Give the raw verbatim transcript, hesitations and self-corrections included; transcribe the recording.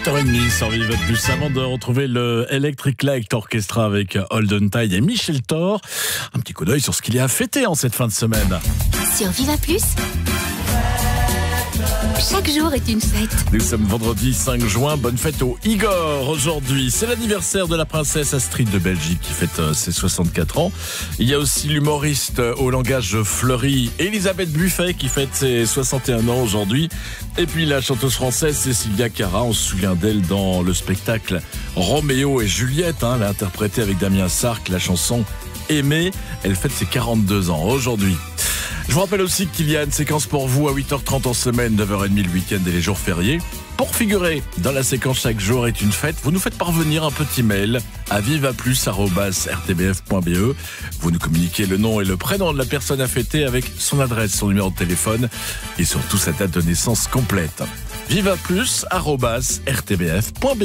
huit heures trente sur Viva Plus. Avant de retrouver le Electric Light Orchestra avec Holden Tide et Michel Thor, un petit coup d'œil sur ce qu'il y a à fêter en cette fin de semaine. Sur Viva Plus, chaque jour est une fête. Nous sommes vendredi cinq juin, bonne fête au Igor. Aujourd'hui, c'est l'anniversaire de la princesse Astrid de Belgique qui fête ses soixante-quatre ans. Il y a aussi l'humoriste au langage fleuri Elisabeth Buffet qui fête ses soixante et un ans aujourd'hui. Et puis la chanteuse française Cécilia Cara, on se souvient d'elle dans le spectacle Roméo et Juliette. Hein, elle a interprété avec Damien Sarcq la chanson Aimée. Elle fête ses quarante-deux ans aujourd'hui. Je vous rappelle aussi qu'il y a une séquence pour vous à huit heures trente en semaine, neuf heures trente le week-end et les jours fériés. Pour figurer dans la séquence Chaque jour est une fête, vous nous faites parvenir un petit mail à vivaplus arobase r t b f point b e. Vous nous communiquez le nom et le prénom de la personne à fêter avec son adresse, son numéro de téléphone et surtout sa date de naissance complète. vivaplus arobase r t b f point b e.